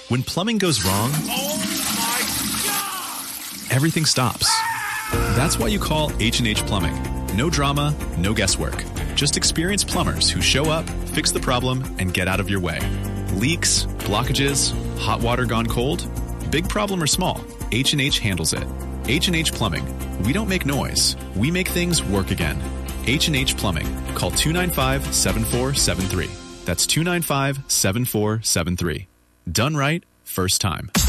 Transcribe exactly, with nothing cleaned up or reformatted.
When plumbing goes wrong, Oh my God! everything stops. That's why you call H and H Plumbing. No drama, no guesswork. Just experienced plumbers who show up, fix the problem, and get out of your way. Leaks, blockages, hot water gone cold? Big problem or small, H and H handles it. H and H Plumbing. We don't make noise. We make things work again. H and H Plumbing. Call two nine five, seven four seven three. That's two nine five, seven four seven three. Done right, first time.